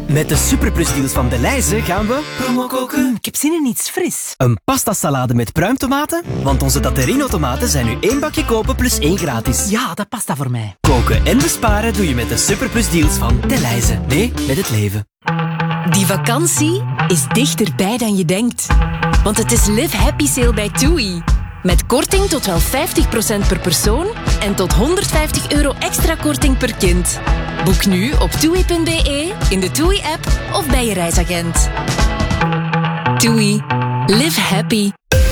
Met de Superplus-deals van Delhaize gaan we promo koken. Ik heb zin in iets fris. Een pastasalade met pruimtomaten, want onze Tatterino-tomaten zijn nu 1 bakje kopen plus 1 gratis. Ja, dat past dat voor mij. Koken en besparen doe je met de Superplus-deals van Delhaize. Nee, met het leven. Die vakantie is dichterbij dan je denkt. Want het is Live Happy Sale bij TUI. Met korting tot wel 50% per persoon en tot €150 extra korting per kind. Boek nu op TUI.be, in de TUI-app of bij je reisagent. TUI. Live happy.